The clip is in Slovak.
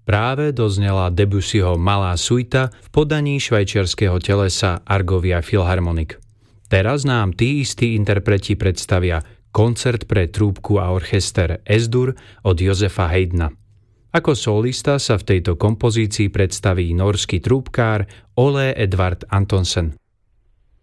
Práve doznela Debussyho Malá suita v podaní švajčiarskeho telesa Argovia Philharmonic. Teraz nám tí istí interpreti predstavia koncert pre trúbku a orchester S-dur od Josefa Haydna. Ako solista sa v tejto kompozícii predstaví norský trúbkár Ole Edvard Antonsen.